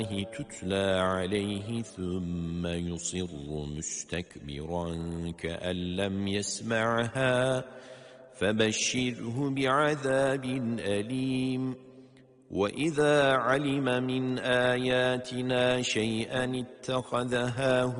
تتلى عليه ثم يصر مستكبرا كأن لم يسمعها فبشره بعذاب أليم وإذا علم من آياتنا شيئا اتخذها